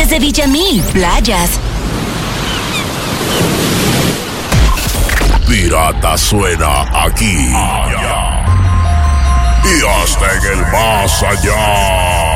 Desde Villamil, playas. Pirata suena aquí. Y hasta en el más allá.